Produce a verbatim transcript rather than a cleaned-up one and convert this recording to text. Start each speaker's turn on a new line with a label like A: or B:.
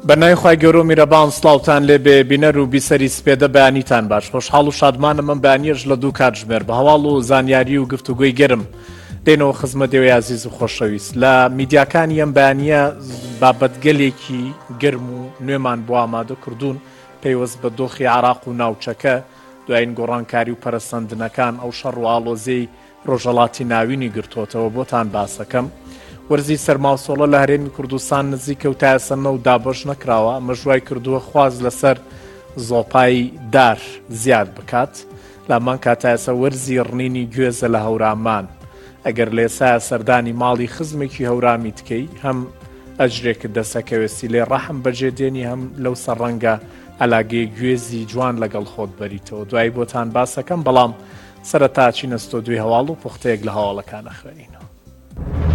A: بەنایخوای گەورە و میرەبان سڵاوتان لێبێ بینەر و بیسەری سپێدە بەیانیتان باش خۆشحاڵ و شادمانم من بەیانیەش لە دوو کاتژمێر بە هەواڵ و زانیاری و گفتوگوی گەرم دێنەوە خزمەت دێوەی عەزیز و خۆشەویست لە میدیاکانی ئەم بەیانیە بابەتگەلێکی گەرم و نوێمان بۆ ئامادە کردوون پەیوەست بە دۆخی عێراق و ناوچەکە دوایین گۆڕانکاری و پەرەسەندنەکان ئەو شەڕ و ئاڵۆزەی ڕۆژهەڵاتی ناوینی گرتوۆتەوە بۆتان باسەکەم وەرزی سەرماوسۆڵە لە هەرێمی کوردستان نزیکە و تایەسەنە و دابەش نەکراوە مەژوای کردووە خواز لەسەر زۆپای دار زیاد بکات لامان کاتایەسە وەرزی ڕنینی گوێزە لە هەورامان ئەگەر لێسایە سەردانی ماڵی خزمێکی هەورامی تکەی هەم ئەجرێکت دەسەکەوێستی لێ ڕەحم بەجێدێنی هەم لەو سەرڕەنگە ئەلاگەی گوێزی جوان لەگەڵ خۆت بەریتەوە دوایی بۆتان باسەکەم بەڵام سەرەتا چینە ستۆدیۆی هەواڵ و پوختەیەک لە هەواڵەکانە خوێنینەوە.